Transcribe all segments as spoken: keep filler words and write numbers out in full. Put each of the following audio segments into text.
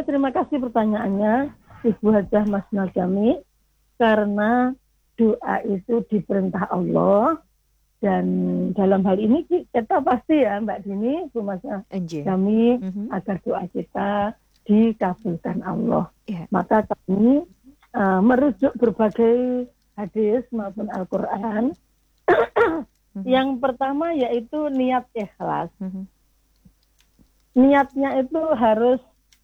Iya, terima kasih pertanyaannya Ibu Hajah Mas Najami. Karena doa itu diperintah Allah, dan dalam hal ini kita pasti ya Mbak Dini, Bu Mas Najami, mm-hmm. agar doa kita dikabulkan Allah. Yeah. Maka kami uh, merujuk berbagai hadis maupun Al-Quran. mm-hmm. Yang pertama yaitu niat ikhlas. Mm-hmm. Niatnya itu harus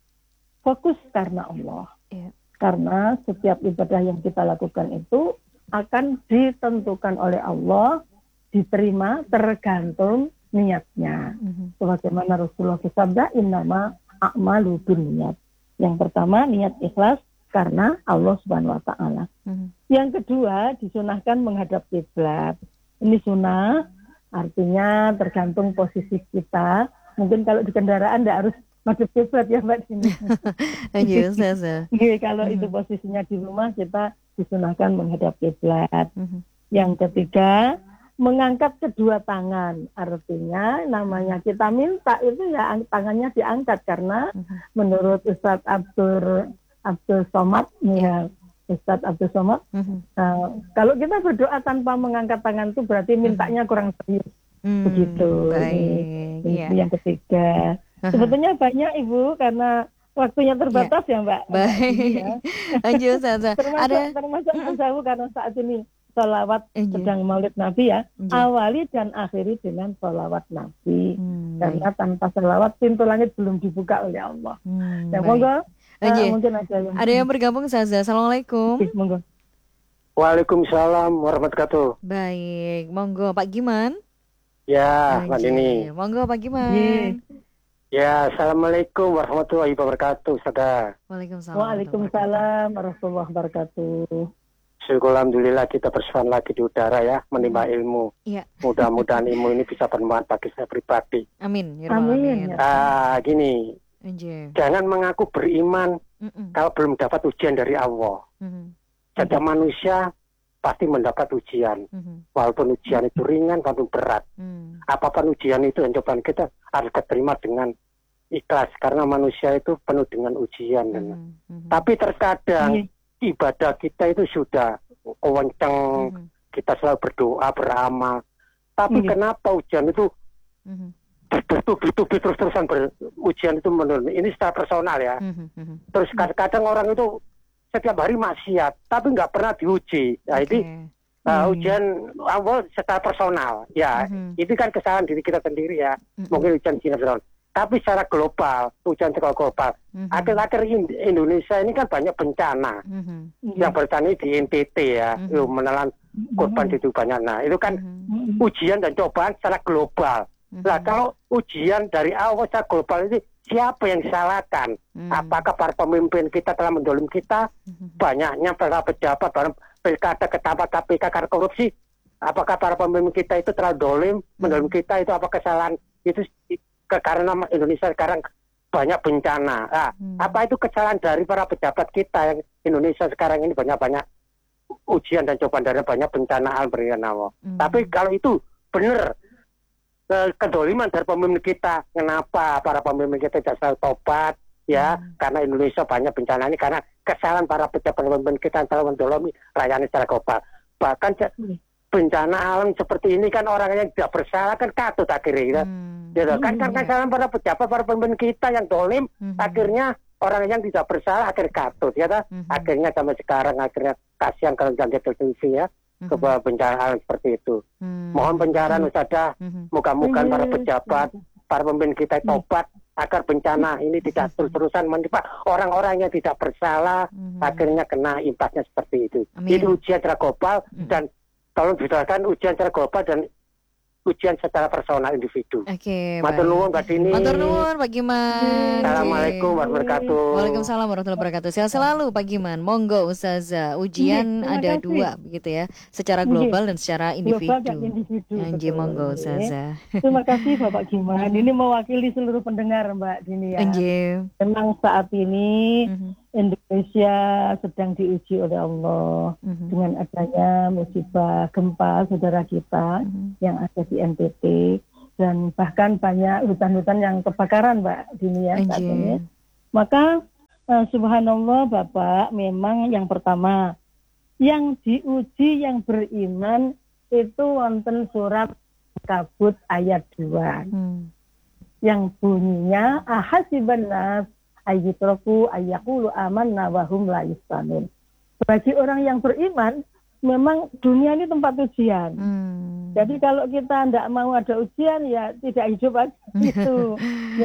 fokus karena Allah. Yeah. Karena setiap ibadah yang kita lakukan itu akan ditentukan oleh Allah, diterima tergantung niatnya. Mm-hmm. Sebagaimana Rasulullah bersabda, innama a'malu binniyat. Yang pertama niat ikhlas karena Allah Subhanahu wa taala. Mm-hmm. Yang kedua disunahkan menghadap kiblat. Ini sunnah, artinya tergantung posisi kita. Mungkin kalau di kendaraan tidak harus madhep kiblat ya Mbak Dini. Iya, saya. Kalau itu posisinya di rumah, kita disunahkan menghadap kiblat. Mm-hmm. Yang ketiga, mengangkat kedua tangan. Artinya namanya kita minta itu ya tangannya diangkat, karena mm-hmm. menurut Ustadz Abdul Abdul Somad ya, Ustadz Abdul Somad, mm-hmm. uh, kalau kita berdoa tanpa mengangkat tangan itu berarti mintanya kurang serius. Mm, begitu. Baik. Ini, ini yeah. yang ketiga. Sebetulnya banyak Ibu, karena waktunya terbatas ya, ya Mbak. Baik. Ya. Lanjut Saza. Termasuk, Ada termasuk mm-hmm. karena saat ini sholawat mm-hmm. sedang Maulid Nabi ya. Mm-hmm. Awali dan akhiri dengan sholawat Nabi. Mm-hmm. Karena tanpa sholawat pintu langit belum dibuka oleh Allah. Mm-hmm. Ya monggo. Uh, mungkin ada yang ada yang bergabung Saza. Assalamualaikum. Oke, monggo. Waalaikumsalam warahmatullahi wabarakatuh. Baik, monggo Pak Giman. Ya, Mbak Dini. Monggo Pak Giman. Ye. Ya, assalamualaikum warahmatullahi wabarakatuh, saudara. Waalaikumsalam. Waalaikumsalam warahmatullahi wabarakatuh. Syukur alhamdulillah kita bersama lagi di udara ya, menimba ilmu. Iya. Mudah-mudahan ilmu ini bisa bermanfaat bagi saya pribadi. Amin. Ya amin. Ah, gini. Anjir. Jangan mengaku beriman Mm-mm. kalau belum dapat ujian dari Allah. Mm-hmm. Setiap manusia pasti mendapat ujian. Mm-hmm. Walaupun ujian itu ringan, walaupun berat. Mm. Apapun ujian itu yang cobaan kita harus diterima dengan ikhlas. Karena manusia itu penuh dengan ujian. Mm-hmm. Tapi terkadang mm-hmm. ibadah kita itu sudah kenceng. Mm-hmm. Kita selalu berdoa, beramal. Tapi mm-hmm. kenapa ujian itu mm-hmm. bertubi-tubi terus-terusan ber, ujian itu menurun? Ini secara personal ya. Mm-hmm. Terus kadang-kadang orang itu setiap hari maksiat, tapi nggak pernah diuji. Nah, okay. Ini uh, hmm. ujian Allah secara personal. Ya, hmm. itu kan kesalahan diri kita sendiri ya. Hmm. Mungkin ujian sinetron. Tapi secara global, ujian secara global. Hmm. Akhir-akhir Indonesia ini kan banyak bencana. Hmm. Yang bencana di N T T ya, hmm. menelan korban hmm. itu banyak. Nah, itu kan hmm. ujian dan cobaan secara global. Hmm. Nah, kalau ujian dari Allah secara global ini, siapa yang disalahkan? Hmm. Apakah para pemimpin kita telah mendolim kita? Hmm. Banyaknya para pejabat, para pilkada, ketapat K P K karena korupsi. Apakah para pemimpin kita itu telah dolim, hmm. mendolim kita? Itu apa kesalahan? Itu ke, karena Indonesia sekarang banyak bencana. Nah, hmm. apa itu kesalahan dari para pejabat kita yang Indonesia sekarang ini banyak-banyak ujian dan cobaan dari banyak bencana alam berikan Allah. Hmm. Tapi kalau itu benar, kedoliman dari pemimpin kita, kenapa para pemimpin kita tidak selalu tobat ya, hmm. karena Indonesia banyak bencana ini karena kesalahan para pejabat pemimpin kita yang telah mendolimi rakyatnya secara global. Bahkan hmm. bencana alam seperti ini kan orang yang tidak bersalah kan katut akhirnya gitu. Hmm. Gitu. Kan kan kesalahan para pejabat, para pemimpin kita yang dolim, hmm. akhirnya orang yang tidak bersalah akhirnya katut ya, hmm. akhirnya sampai sekarang akhirnya kasihan kalau jangan televisi ya. Mm-hmm. Ke bencana alam seperti itu. Mm-hmm. Mohon pencerahan Ustazah, mm-hmm. moga-moga mm-hmm. para pejabat, para pemimpin kita tobat mm-hmm. agar bencana ini tidak terus-terusan menimpa orang-orang yang tidak bersalah, mm-hmm. akhirnya kena impasnya seperti itu. Amin. Itu ujian secara global mm-hmm. dan tolong dijelaskan ujian secara global dan ujian secara personal individu. Oke. Matur nuwun Mbak Dini. Matur nuwun Pak Giman. Assalamualaikum warahmatullahi wabarakatuh. Waalaikumsalam warahmatullahi wabarakatuh. Sehat selalu Pak Giman. Monggo Ustazah. Ujian Iya, ada kasih. dua begitu ya, secara global dan secara individu. Global dan individu. Anji monggo Ustazah. Terima kasih Bapak Giman. Ini mewakili seluruh pendengar Mbak Dini ya. Anji. Memang saat ini Mm-hmm. Indonesia sedang diuji oleh Allah mm-hmm. dengan adanya musibah gempa saudara kita mm-hmm. yang ada di N T T dan bahkan banyak hutan-hutan yang kebakaran Mbak Dini ya saat ini. Maka uh, subhanallah Bapak, memang yang pertama yang diuji yang beriman itu wonten surat Kabut ayat dua. Hmm. Yang bunyinya ahasiban nas ayyutraku ayyaqulu amanna wa hum la yuftanun. Bagi orang yang beriman, memang dunia ini tempat ujian. Hmm. Jadi kalau kita tidak mau ada ujian, ya tidak hidup aja gitu.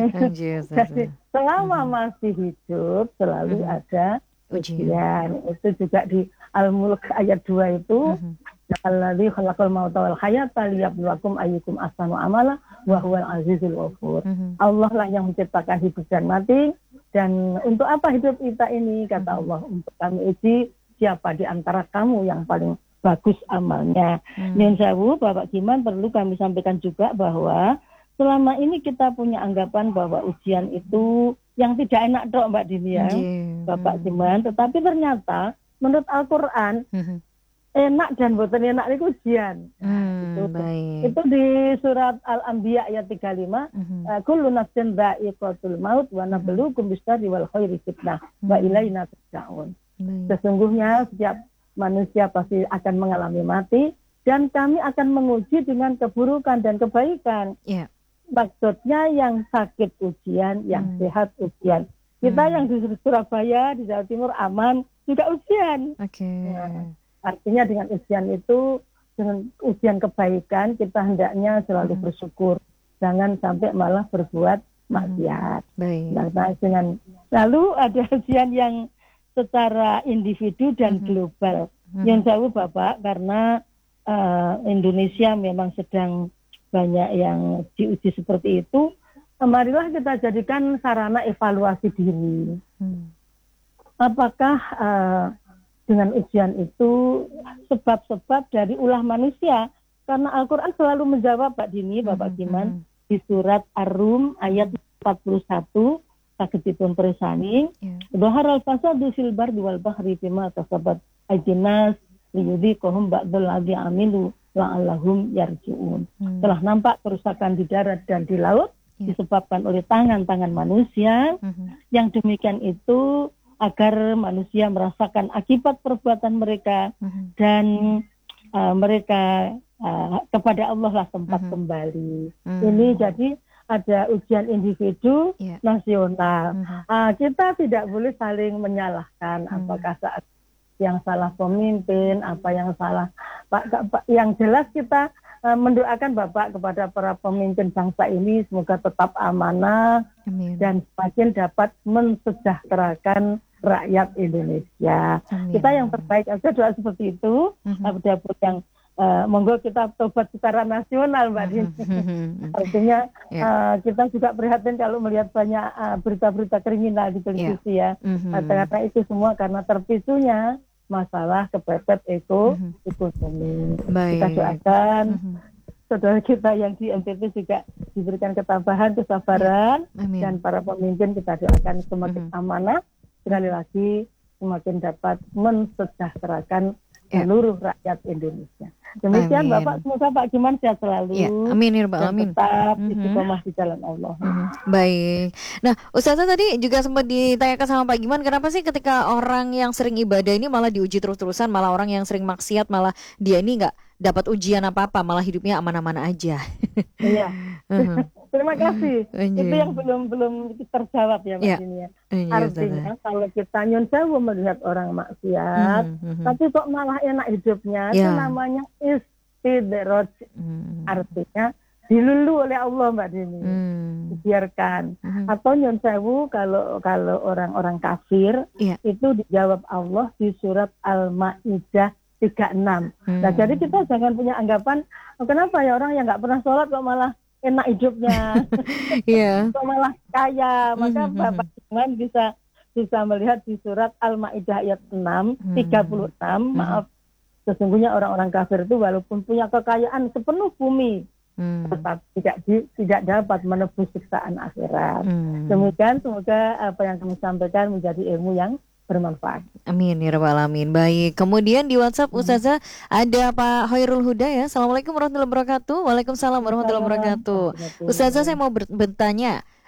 Jadi selama hmm. masih hidup, selalu hmm. ada ujian. ujian. Itu juga di Al-Mulk ayat dua itu. Hmm. Alladzi khalaqal mauta wal hayata liyabluwakum ayyukum ahsanu amala wa huwal azizul ghafur. Mm-hmm. Allah lah yang menciptakan hidup dan mati, dan untuk apa hidup kita ini, kata mm-hmm. Allah, untuk kami uji siapa di antara kamu yang paling bagus amalnya. Mm-hmm. Nyun sewu Bapak Giman, perlu kami sampaikan juga bahwa selama ini kita punya anggapan bahwa ujian itu yang tidak enak dok Mbak Dini ya, mm-hmm. Bapak Giman, tetapi ternyata menurut Al-Qur'an mm-hmm. enak dan boten enak itu ujian. Hmm, itu, itu di surat Al-Anbiya ayat tiga puluh lima. Uh, kullu nafsin dha'iqatul maut wa nabluukum bisyarri wal khairi fitnah wa ilaina turja'un. Sesungguhnya setiap manusia pasti akan mengalami mati dan kami akan menguji dengan keburukan dan kebaikan. Yeah. Maksudnya yang sakit ujian, yang hmm. sehat ujian. Kita hmm. yang di Surabaya, di Jawa Timur aman, juga ujian. Oke. Okay. Ya. Artinya dengan ujian itu, dengan ujian kebaikan, kita hendaknya selalu hmm. bersyukur. Jangan sampai malah berbuat maksiat. Hmm. Nah, dengan, lalu ada ujian yang secara individu dan hmm. global. Hmm. Yang jauh Bapak, karena uh, Indonesia memang sedang banyak yang diuji seperti itu, marilah kita jadikan sarana evaluasi diri. Hmm. Apakah uh, dengan ujian itu sebab-sebab dari ulah manusia, karena Al-Quran selalu menjawab Pak Dini, Bapak Giman, mm-hmm. di surat Ar-Rum ayat empat puluh satu, sakitipun perisani, Bahar al-fasadu fil bardi wal bahri bima kasabat ajinas liyudhiqahum ba'dal ladzi amilu la'allahum yarji'un. Mm. Telah nampak kerusakan di darat dan di laut yeah. disebabkan oleh tangan-tangan manusia, mm-hmm. yang demikian itu agar manusia merasakan akibat perbuatan mereka uh-huh. dan uh, mereka uh, kepada Allah lah tempat uh-huh. kembali. Uh-huh. Ini jadi ada ujian individu yeah. nasional. Uh-huh. Uh, kita tidak boleh saling menyalahkan uh-huh. apakah saat yang salah pemimpin, apa yang salah Pak. Pak yang jelas kita uh, mendoakan Bapak kepada para pemimpin bangsa ini semoga tetap amanah Amin. Dan semakin dapat mensejahterakan rakyat Indonesia. Amin. Kita yang terbaik aja doa seperti itu. Mm-hmm. Ada yang uh, monggo kita tobat secara nasional Mbak Din. Mm-hmm. Artinya yeah. uh, kita juga prihatin kalau melihat banyak uh, berita-berita kriminal di televisi yeah. ya. Mm-hmm. Uh, karena itu semua karena terpicunya masalah kepepet eko mm-hmm. ekonomi. Baik. Kita doakan mm-hmm. saudara kita yang di N T B juga diberikan ketabahan, kesabaran yeah. dan para pemimpin kita doakan semakin mm-hmm. amanah. Sekali lagi semakin dapat mensejahterakan ya. Seluruh rakyat Indonesia. Demikian amin. Bapak, semoga Pak Giman sehat selalu. Ya, amin ya Rabbal alamin. Tetap mm-hmm. istiqomah di jalan Allah. Mm-hmm. Baik. Nah, Ustazah tadi juga sempat ditanyakan sama Pak Giman, kenapa sih ketika orang yang sering ibadah ini malah diuji terus-terusan, malah orang yang sering maksiat malah dia ini nggak dapat ujian apa-apa, malah hidupnya aman-aman aja. Iya. uh-huh. Terima kasih. Anjir. Itu yang belum belum terjawab ya Mbak Dini ya. Artinya kalau kita nyun sewu melihat orang maksiat, mm-hmm. tapi kok malah enak hidupnya, yeah. itu namanya istidroj. Mm. Artinya dilulu oleh Allah Mbak Dini, mm. dibiarkan. Mm. Atau nyun sewu kalau kalau orang-orang kafir yeah. itu dijawab Allah di surat Al-Maidah tiga puluh enam. Mm. Nah jadi kita jangan punya anggapan, oh, kenapa ya orang yang nggak pernah sholat kok malah enak hidupnya, yeah. kok malah kaya. Maka mm-hmm. Bapak Giman bisa bisa melihat di surat Al-Maidah ayat enam, mm-hmm. tiga puluh enam, mm-hmm. maaf, sesungguhnya orang-orang kafir itu walaupun punya kekayaan sepenuh bumi, mm. tetap tidak di, tidak dapat menebus siksaan akhirat. Mm. Demikian semoga apa yang kami sampaikan menjadi ilmu yang bermanfaat. Amin ya rabbal alamin. Baik, kemudian di WhatsApp Ustazah hmm. ada Pak Khairul Huda ya. Assalamualaikum warahmatullahi wabarakatuh. Waalaikumsalam warahmatullahi wabarakatuh. Ustazah saya mau bertanya,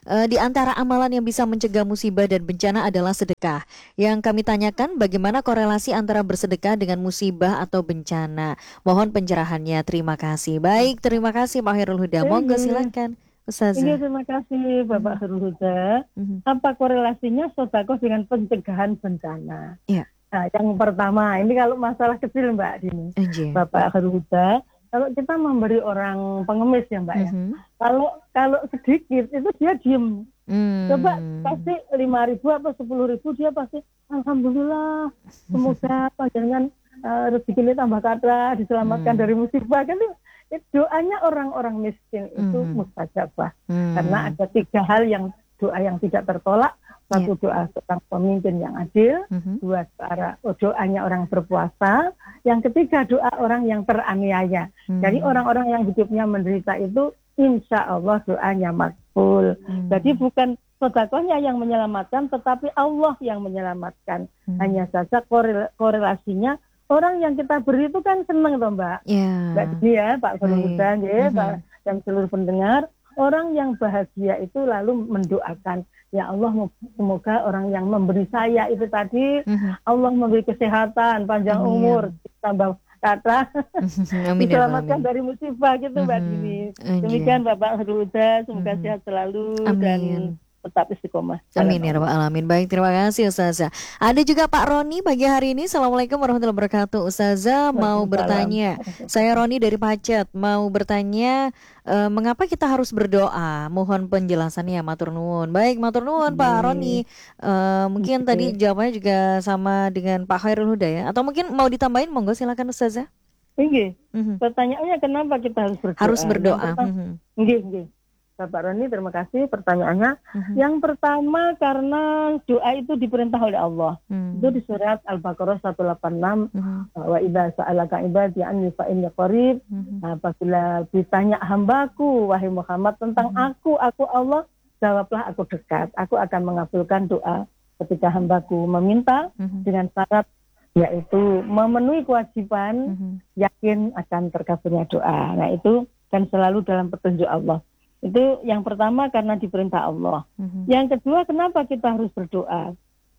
uh, di antara amalan yang bisa mencegah musibah dan bencana adalah sedekah. Yang kami tanyakan bagaimana korelasi antara bersedekah dengan musibah atau bencana. Mohon pencerahannya. Terima kasih. Baik, terima kasih Pak Khairul Huda. Monggo silakan. Ustazah. Iya, terima kasih Bapak Khairul Huda. Mm-hmm. Apa korelasinya sedekah dengan pencegahan bencana? Iya. Nah, yang pertama, ini kalau masalah kecil Mbak Dini, Anjir. Bapak Khairul Huda, kalau kita memberi orang pengemis ya Mbak mm-hmm. ya, kalau kalau sedikit itu dia diem. Mm. Coba kasih lima ribu atau sepuluh ribu dia pasti alhamdulillah, semoga panjangan uh, rezeki ini tambah kata, diselamatkan mm. dari musibah kan itu. Doanya orang-orang miskin itu mm-hmm. mustajabah mm. karena ada tiga hal yang doa yang tidak tertolak. Satu yeah. doa seorang pemimpin yang adil, mm-hmm. dua doa, doanya orang berpuasa, yang ketiga doa orang yang teraniaya. Mm. Jadi orang-orang yang hidupnya menderita itu insya Allah doanya makbul. Mm. Jadi bukan sedekahnya yang menyelamatkan, tetapi Allah yang menyelamatkan. Mm. Hanya saja korel- korelasinya orang yang kita beri itu kan senang toh Mbak. Yeah. Mbak Dini ya, Pak Khairul Huda ya, Pak dan seluruh pendengar, orang yang bahagia itu lalu mendoakan, ya Allah semoga orang yang memberi saya itu tadi mm-hmm. Allah memberi kesehatan, panjang amin. Umur, tambah kata amin, diselamatkan amin. Dari musibah gitu mm-hmm. Mbak Dini. Demikian Bapak Khairul Huda, semoga mm-hmm. sehat selalu amin. Dan tetap istiqomah. Amin ya rabbal alamin. Baik, terima kasih Ustazah. Ada juga Pak Roni pagi hari ini. Assalamualaikum warahmatullahi wabarakatuh. Ustazah mau bertanya. Saya Roni dari Pacet. Mau bertanya uh, mengapa kita harus berdoa? Mohon penjelasannya, matur nuwun. Baik, matur nuwun Pak Roni. Uh, mungkin Oke. Tadi jawabannya juga sama dengan Pak Khairul Huda ya. Atau mungkin mau ditambahin, monggo silakan Ustazah. Nggih. Mm-hmm. Pertanyaannya kenapa kita harus berdoa? Harus berdoa. Nggih, nggih. Bapak Roni, terima kasih pertanyaannya. Uh-huh. Yang pertama karena doa itu diperintah oleh Allah. Uh-huh. Itu di surat Al-Baqarah seratus delapan puluh enam. Uh-huh. Wa idza sa'alaka ibadi anni fa inni qarib. Uh-huh. Apabila ditanya hambaku wahai Muhammad tentang uh-huh. aku, aku Allah, jawablah aku dekat. Aku akan mengabulkan doa ketika hambaku meminta uh-huh. dengan syarat yaitu memenuhi kewajiban, uh-huh. yakin akan terkabulnya doa. Nah, itu kan selalu dalam petunjuk Allah. Itu yang pertama karena diperintah Allah. Mm-hmm. Yang kedua kenapa kita harus berdoa?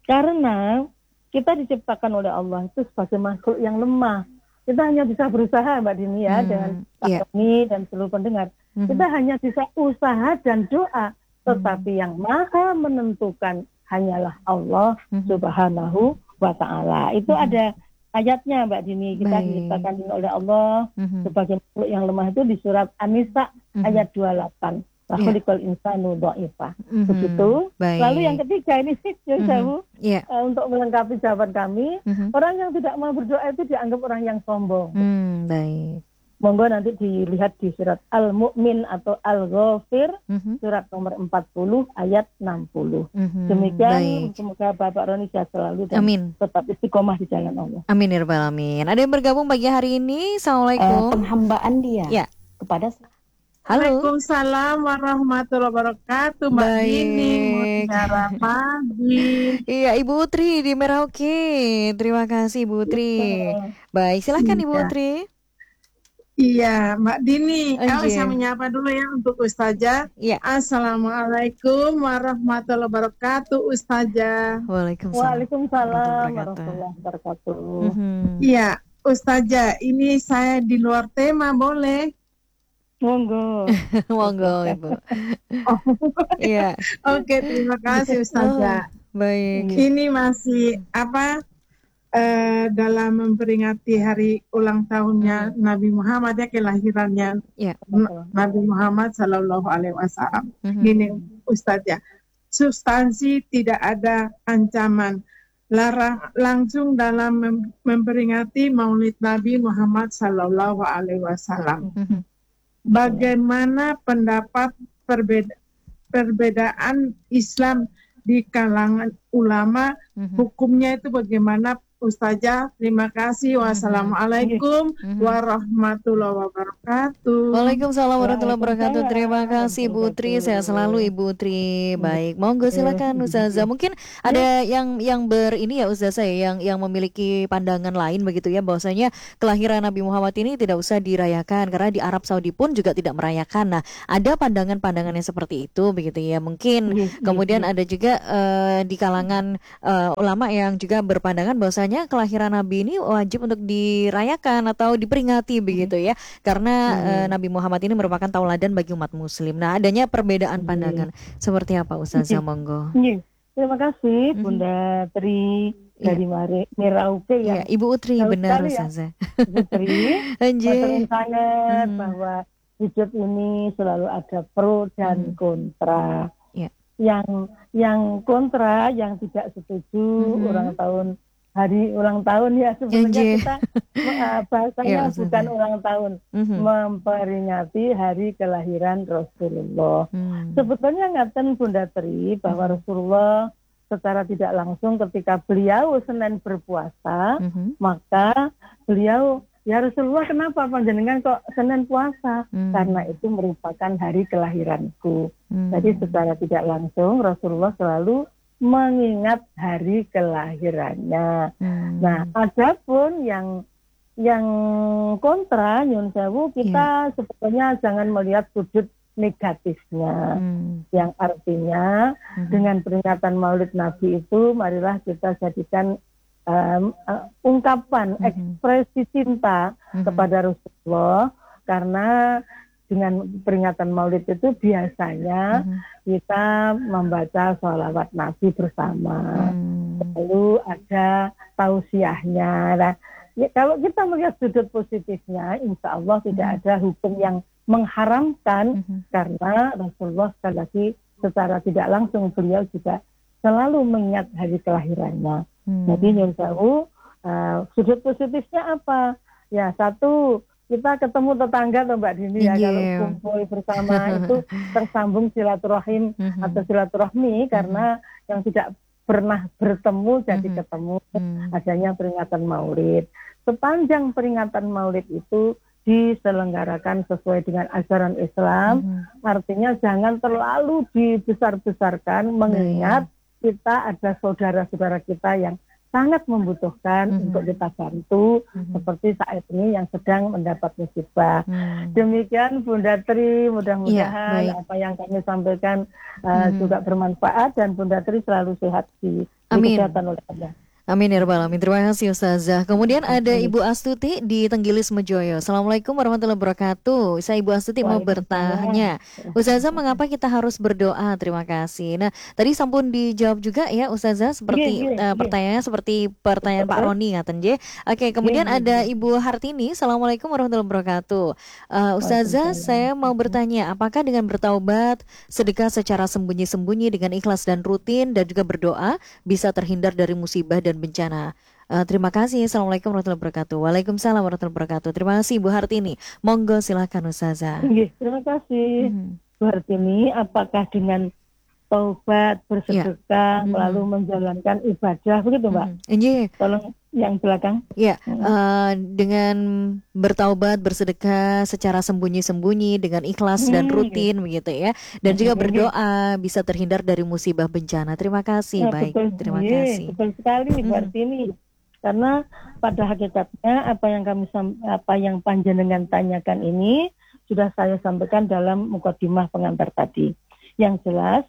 Karena kita diciptakan oleh Allah itu sebagai makhluk yang lemah. Kita hanya bisa berusaha Mbak Dini ya mm-hmm. dengan Pak Tony yeah. dan seluruh pendengar. Mm-hmm. Kita hanya bisa usaha dan doa. Tetapi mm-hmm. yang maha menentukan hanyalah Allah mm-hmm. subhanahu wa ta'ala. Itu mm-hmm. ada ayatnya Mbak Dini. Kita Baik. Diciptakan oleh Allah mm-hmm. sebagai makhluk yang lemah itu di surat An-Nisa mm-hmm. ayat dua puluh delapan. Wa khuliqal insanu dha'ifa. Mm-hmm. Begitu. Baik. Lalu yang ketiga ini sih mm-hmm. yeah. uh, untuk melengkapi jawaban kami, mm-hmm. orang yang tidak mau berdoa itu dianggap orang yang sombong. Mm, baik. Monggo nanti dilihat di surat Al-Mu'min atau Al-Ghafir mm-hmm. surat nomor empat puluh ayat enam puluh. Mm-hmm. Demikian Baik. Semoga Bapak Roni sehat selalu dan Amin. Tetap istiqomah di jalan Allah. Amin ya rabbal alamin. Ada yang bergabung pagi hari ini. Assalamualaikum. Uh, penghambaan dia ya. kepada Halo. Waalaikumsalam warahmatullahi wabarakatuh. Mbak Dini, Mutiara pagi. Iya, Ibu Utri di Merauke. Terima kasih Ibu Utri. Ya. Baik, silahkan ya. Ibu Utri. Iya, Mbak Dini. Kalau saya menyapa dulu ya untuk Ustazah. Ya. Assalamualaikum warahmatullahi wabarakatuh, Ustazah. Waalaikumsalam. Waalaikumsalam warahmatullahi wabarakatuh. Iya, mm-hmm. Ustazah, ini saya di luar tema, boleh? Monggo. Monggo, Ibu. Oh. Iya. Oke, terima kasih Ustazah. Oh, baik. Ini masih apa? Uh, dalam memperingati hari ulang tahunnya hmm. Nabi Muhammad ya, kelahirannya yeah. Nabi Muhammad Sallallahu Alaihi Wasallam. Hmm. Gini Ustaz ya, substansi tidak ada ancaman, larang langsung dalam mem- memperingati Maulid Nabi Muhammad Sallallahu Alaihi Wasallam. Hmm. Bagaimana pendapat perbeda- perbedaan Islam di kalangan ulama, mm-hmm. hukumnya itu bagaimana Ustazah, terima kasih. Wassalamualaikum mm-hmm. warahmatullahi wabarakatuh. Waalaikumsalam warahmatullahi wabarakatuh. Terima kasih Bu Tri, sehat selalu Ibu Tri. Baik, monggo silakan Ustazah. Mungkin ada yang yang ber ini ya Ustazah ya, yang yang memiliki pandangan lain begitu ya, bahwasanya kelahiran Nabi Muhammad ini tidak usah dirayakan karena di Arab Saudi pun juga tidak merayakan. Nah, ada pandangan-pandangan yang seperti itu begitu ya. Mungkin kemudian ada juga uh, di kalangan uh, ulama yang juga berpandangan bahwasanya kelahiran Nabi ini wajib untuk dirayakan atau diperingati begitu ya, karena hmm. uh, Nabi Muhammad ini merupakan tauladan bagi umat Muslim. Nah, adanya perbedaan hmm. pandangan seperti apa Ustazah, monggo. Hmm. Terima kasih Bunda Tri dari yeah. Merauke ya. Yeah, Ibu Utri nah, benar Ustazah. Ya. Ibu Tri, sangat hmm. bahwa hidup ini selalu ada pro dan hmm. kontra. Yeah. Yang yang kontra, yang tidak setuju hmm. ulang tahun hari ulang tahun ya sebenarnya kita uh, bahasanya ya, bukan ulang tahun, mm-hmm. memperingati hari kelahiran Rasulullah. Mm. Sebetulnya ngaten Bunda Tri bahwa mm. Rasulullah secara tidak langsung ketika beliau Senin berpuasa, mm-hmm. maka beliau ya Rasulullah kenapa panjenengan kok Senin puasa? Mm. Karena itu merupakan hari kelahiranku. Mm. Jadi secara tidak langsung Rasulullah selalu mengingat hari kelahirannya. Hmm. Nah, adapun yang yang kontra nyun sewu kita yeah. sebetulnya jangan melihat sudut negatifnya. Hmm. Yang artinya hmm. dengan peringatan Maulid Nabi itu marilah kita jadikan um, uh, ungkapan hmm. ekspresi cinta hmm. kepada Rasulullah, karena dengan peringatan Maulid itu biasanya mm-hmm. kita membaca sholawat Nabi bersama, mm. lalu ada tausiahnya. Nah, ya, kalau kita melihat sudut positifnya, insya Allah mm-hmm. tidak ada hukum yang mengharamkan, mm-hmm. karena Rasulullah sekali lagi secara tidak langsung beliau juga selalu mengingat hari kelahirannya. Mm. Jadi insya Allah uh, sudut positifnya apa? Ya satu, kita ketemu tetangga atau Mbak Dini ya, yeah. kalau kumpul bersama itu tersambung silaturahim mm-hmm. atau silaturahmi, karena mm-hmm. yang tidak pernah bertemu jadi mm-hmm. ketemu, mm-hmm. adanya peringatan Maulid. Sepanjang peringatan Maulid itu diselenggarakan sesuai dengan ajaran Islam, mm-hmm. artinya jangan terlalu dibesar-besarkan, mengingat mm-hmm. kita ada saudara-saudara kita yang sangat membutuhkan mm-hmm. untuk kita bantu, mm-hmm. seperti saat ini yang sedang mendapat musibah. Mm. Demikian Bunda Tri, mudah-mudahan ya, apa yang kami sampaikan uh, mm-hmm. juga bermanfaat, dan Bunda Tri selalu sehat di, di kesehatan oleh Allah. Amin ya rabbal alamin. Terima kasih Ustazah. Kemudian ada Ibu Astuti di Tenggilis Mejoyo. Assalamualaikum warahmatullahi wabarakatuh. Saya Ibu Astuti mau bertanya, Ustazah, mengapa kita harus berdoa? Terima kasih. Nah, tadi sampun dijawab juga ya Ustazah, seperti yeah, yeah, uh, pertanyaannya yeah. seperti pertanyaan Pak Roni ngaten je. Oke, kemudian yeah, yeah, ada Ibu Hartini. Assalamualaikum warahmatullahi wabarakatuh. Uh, Ustazah, saya mau bertanya, apakah dengan bertaubat, sedekah secara sembunyi-sembunyi dengan ikhlas dan rutin, dan juga berdoa bisa terhindar dari musibah dan bencana? Uh, terima kasih. Assalamualaikum warahmatullahi wabarakatuh. Waalaikumsalam warahmatullahi wabarakatuh. Terima kasih Bu Hartini. Monggo silakan Ustazah. Iya, terima kasih hmm. Bu Hartini. Apakah dengan taubat, bersedekah, ya. lalu hmm. menjalankan ibadah, begitu Mbak? Iya. Hmm. Tolong yang belakang. Ya, hmm. uh, dengan bertaubat, bersedekah secara sembunyi-sembunyi dengan ikhlas hmm. dan rutin begitu ya, dan hmm. juga berdoa bisa terhindar dari musibah bencana. Terima kasih. Ya, baik. Betul. Terima Ye, kasih. Betul sekali Bu hmm. Hartini. Karena pada hakikatnya apa yang kami apa yang panjenengan tanyakan ini sudah saya sampaikan dalam mukadimah pengantar tadi. Yang jelas,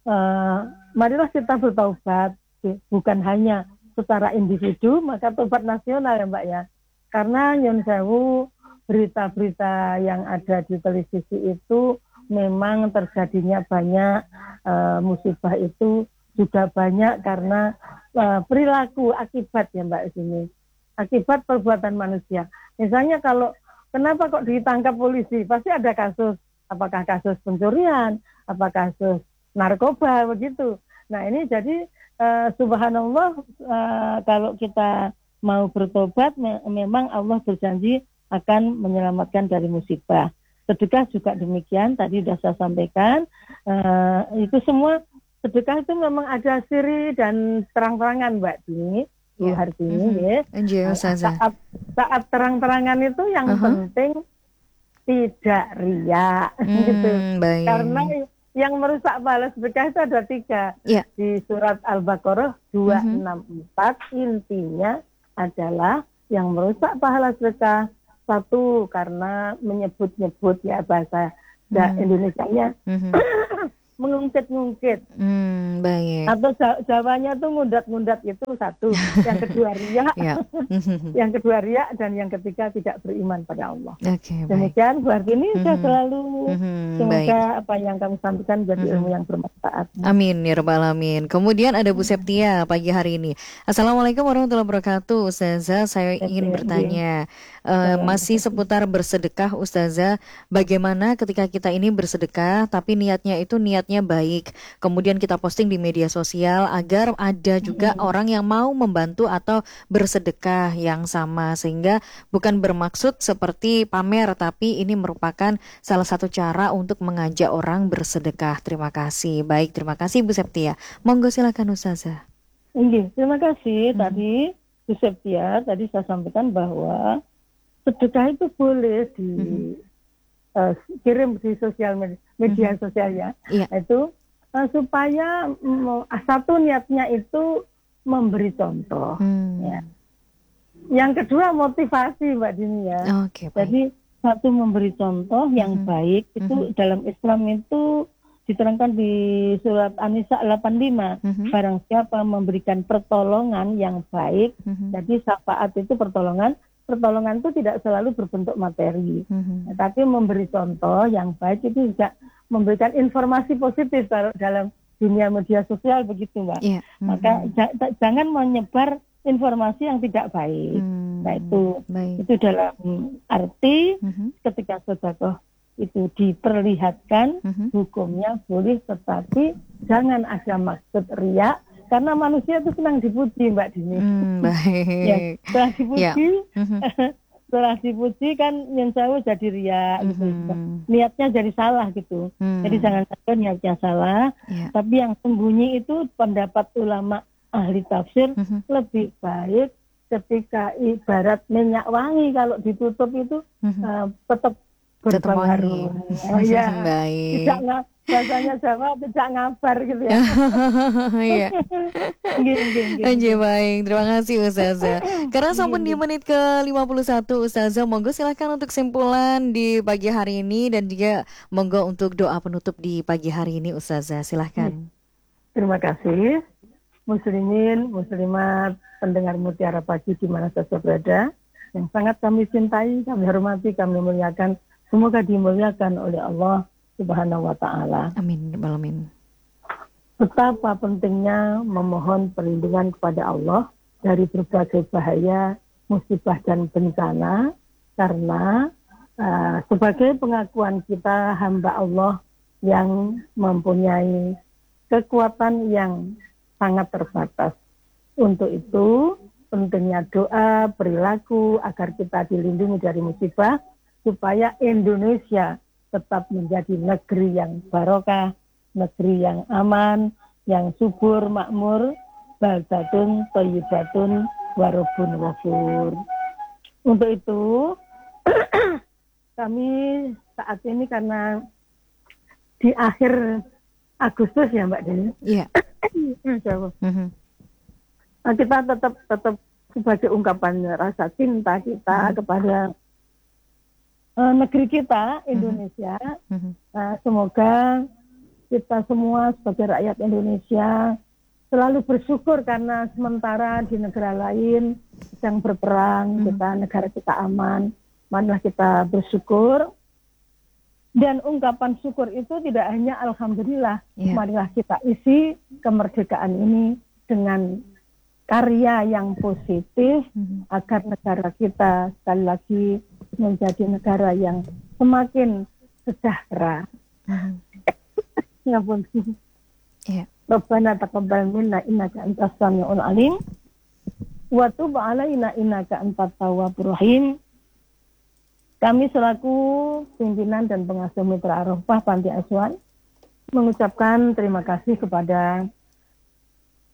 uh, marilah kita bertaubat, bukan hanya secara individu, maka taubat nasional ya Mbak ya. Karena nyun sewu, berita-berita yang ada di televisi itu memang terjadinya banyak uh, musibah itu juga banyak karena uh, perilaku akibat ya Mbak sini. Akibat perbuatan manusia. Misalnya kalau kenapa kok ditangkap polisi? Pasti ada kasus, apakah kasus pencurian, apakah kasus narkoba begitu. Nah ini jadi uh, subhanallah, uh, kalau kita mau bertobat me- memang Allah berjanji akan menyelamatkan dari musibah. Sedekah juga demikian, tadi sudah saya sampaikan, uh, itu semua sedekah itu memang ada siri dan terang-terangan Mbak Dini. Bu yeah. Hartini mm-hmm. ya. Saat saat terang-terangan itu yang uh-huh. penting tidak riya hmm, gitu. Baik. Karena yang merusak pahala sedekah itu ada tiga. Yeah. Di surat Al-Baqarah dua enam empat uh-huh. intinya adalah yang merusak pahala sedekah satu karena menyebut-nyebut ya bahasa hmm. Indonesianya hmm. mengungkit-ngungkit. Hmm, baik. Atau Jawanya tuh ngundat-ngundat itu satu. Yang kedua riya. Yang kedua riya dan yang ketiga tidak beriman pada Allah. Okay, demikian Bu Hartini mm-hmm. saya selalu mm-hmm, semoga baik. apa yang kami sampaikan jadi mm-hmm. ilmu yang bermanfaat. Amin ya rabbal alamin. Kemudian ada Bu Septia pagi hari ini. Assalamualaikum warahmatullahi wabarakatuh. Ustazah, saya ingin bertanya uh, masih seputar bersedekah Ustazah. Bagaimana ketika kita ini bersedekah tapi niatnya itu niatnya baik. Kemudian kita posting di media sosial agar ada juga hmm. orang yang mau membantu atau bersedekah yang sama, sehingga bukan bermaksud seperti pamer tapi ini merupakan salah satu cara untuk mengajak orang bersedekah. Terima kasih. Baik, terima kasih Bu Septia. Monggo silakan Ustazah. Iya, terima kasih. Hmm. Tadi Bu Septia tadi saya sampaikan bahwa sedekah itu boleh di hmm. uh, kirim di sosial media, media hmm. sosial ya. Iya. Itu uh, supaya um, satu niatnya itu memberi contoh. Hmm. Ya. Yang kedua motivasi Mbak Dini ya. Okay, jadi satu memberi contoh yang hmm. baik itu hmm. dalam Islam itu diterangkan di surat An-Nisa delapan puluh lima. Hmm. Barang siapa memberikan pertolongan yang baik, hmm. jadi syafaat itu pertolongan. Pertolongan itu tidak selalu berbentuk materi, mm-hmm. tapi memberi contoh yang baik itu juga memberikan informasi positif dalam dunia media sosial begitu Mbak. Yeah. Mm-hmm. Maka j- jangan menyebar informasi yang tidak baik. Mm-hmm. Nah itu baik. Itu dalam arti mm-hmm. ketika sedekah itu diperlihatkan mm-hmm. hukumnya boleh, tetapi jangan ada maksud riya. Karena manusia itu senang dipuji Mbak Dini. Hmm, baik. Ya, setelah dipuji, yeah. setelah dipuji kan nyensawu jadi riya mm-hmm. gitu. Niatnya jadi salah gitu. Mm. Jadi jangan sampai niatnya salah. Yeah. Tapi yang sembunyi itu pendapat ulama ahli tafsir mm-hmm. lebih baik ketika ibarat minyak wangi kalau ditutup itu mm-hmm. uh, tetap berpengaruh. Oh ya. Baik. Tidak nggak bahasanya Jawa tidak ngabar gitu ya. Iya. Oke, baik. Terima kasih Ustazah. Karena sampun di menit ke lima puluh satu Ustazah, monggo silakan untuk simpulan di pagi hari ini dan juga monggo untuk doa penutup di pagi hari ini Ustazah. Silakan. Terima kasih. Muslimin, muslimat, pendengar Mutiara Pagi di mana saja berada, yang sangat kami cintai, kami hormati, kami muliakan. Semoga dimuliakan oleh Allah Subhanahu wa ta'ala. Amin. Amin. Betapa pentingnya memohon perlindungan kepada Allah dari berbagai bahaya, musibah dan bencana, karena uh, sebagai pengakuan kita hamba Allah yang mempunyai kekuatan yang sangat terbatas. Untuk itu pentingnya doa, perilaku agar kita dilindungi dari musibah, supaya Indonesia tetap menjadi negeri yang barokah, negeri yang aman, yang subur, makmur, baldatun, thayyibatun, warabun ghafur. Untuk itu, kami saat ini karena di akhir Agustus ya Mbak Deni. Iya. mm-hmm. Nah, kita tetap tetap sebagai ungkapan rasa cinta kita mm-hmm. kepada Uh, negeri kita Indonesia. Mm-hmm. Nah, semoga kita semua sebagai rakyat Indonesia selalu bersyukur karena sementara di negara lain sedang berperang, mm-hmm. kita negara kita aman. Marilah kita bersyukur, dan ungkapan syukur itu tidak hanya alhamdulillah. Yeah. Marilah kita isi kemerdekaan ini dengan karya yang positif mm-hmm. agar negara kita sekali lagi menjadi negara yang semakin sejahtera. Mm-hmm. Ya pun. Yeah. Rabbana taqabbal minna innaka antas samiul alim wa tub alaina innaka antat tawwabur rahim. Kami selaku pimpinan dan pengasuh Mitra Arafah Panti Asuhan mengucapkan terima kasih kepada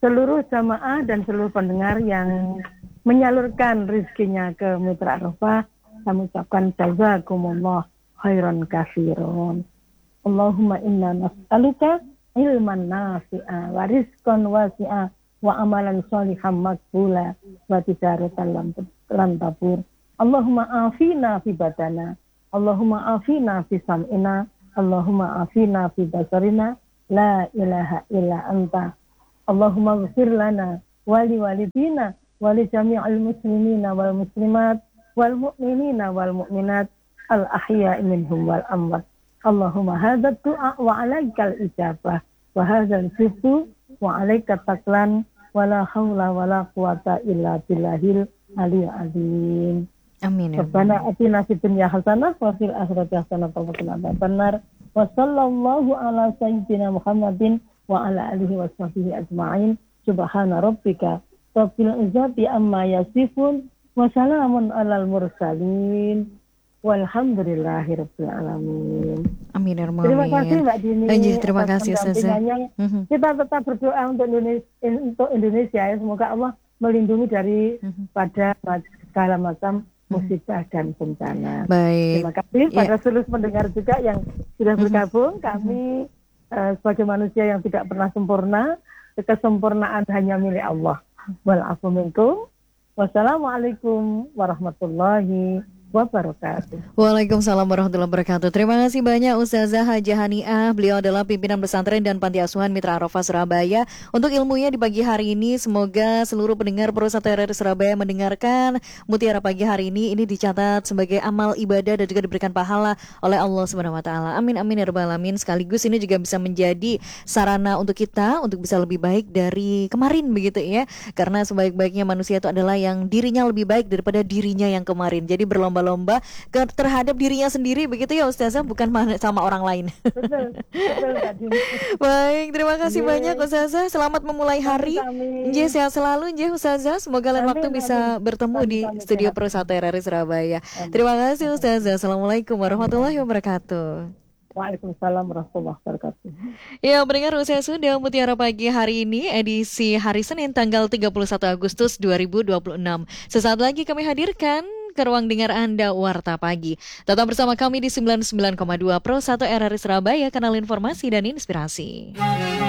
seluruh jamaah dan seluruh pendengar yang menyalurkan rezekinya ke Mitra Arafah, kami ucapkan jazakumullah khairan katsiran. Allahumma inna nas'aluka ilman nafi'a wa rizqan wasi'a wa amalan sholihan maqbula wa tijaratan lan tabur. Allahumma afina fi badana, Allahumma afina fi sam'ina, Allahumma afina fi basarina, la ilaha illa anta. Allahumma ghfir lana wa li walidina wa li jami'il muslimina wal muslimat wal mu'minina wal mu'minat al ahya'i minhum wal amwat. Allahumma hadza du'a wa 'alaikal ijabah wa hadzal siftu wa 'alaika taklan wa la haula wa la quwata illa billahil aliyyil azim. Amin. Rabbana atina fid dunya hasanah wa fil akhirati hasanah wa qina adzabannar. Wa sallallahu ala sayyidina Muhammadin wa ala alihi wa sahbihi ajma'in. Subhana rabbika rabbil izzati amma yasifun wa salamun alal mursalin walhamdulillahi rabbil alamin. Amin ya rabbal Terima alamin. kasih Mbak Dini. Anjir, terima kasih Ustazah. Mm-hmm. Kita tetap berdoa untuk Indonesia, untuk Indonesia ya. Semoga Allah melindungi dari mm-hmm. pada segala macam musibah dan bencana. Baik. Terima kasih pada ya. seluruh pendengar juga yang sudah bergabung. Mm-hmm. Kami uh, sebagai manusia yang tidak pernah sempurna, kesempurnaan hanya milik Allah. Walafu minkum. Wassalamualaikum warahmatullahi wabarakatuh. Waalaikumsalam warahmatullahi wabarakatuh. Terima kasih banyak Ustazah Hajah Haniah. Beliau adalah pimpinan pesantren dan panti asuhan Mitra Arafah Surabaya. Untuk ilmunya di pagi hari ini, semoga seluruh pendengar Perusahaan T R R Surabaya mendengarkan Mutiara pagi hari ini ini dicatat sebagai amal ibadah dan juga diberikan pahala oleh Allah Subhanahu wa taala. Amin amin ya rabbal alamin. Sekaligus ini juga bisa menjadi sarana untuk kita untuk bisa lebih baik dari kemarin begitu ya. Karena sebaik-baiknya manusia itu adalah yang dirinya lebih baik daripada dirinya yang kemarin. Jadi berlomba lomba ke, terhadap dirinya sendiri begitu ya Ustazah, bukan sama orang lain. Betul, betul. Baik, terima kasih Ye. banyak Ustazah. Selamat memulai hari. Nggih, sehat selalu nggih Ustazah. Semoga lain waktu bisa bertemu amin, di amin, studio Perusahaan T R R Surabaya. Amin. Terima kasih Ustazah. Assalamualaikum warahmatullahi wabarakatuh. Waalaikumsalam warahmatullahi wabarakatuh. Ya, mendengar usia sudah Mutiara Pagi hari ini edisi hari Senin tanggal tiga puluh satu Agustus dua ribu dua puluh enam. Sesaat lagi kami hadirkan ke ruang dengar Anda Warta Pagi. Tetap bersama kami di sembilan puluh sembilan koma dua Pro satu R R I Surabaya, kanal informasi dan inspirasi.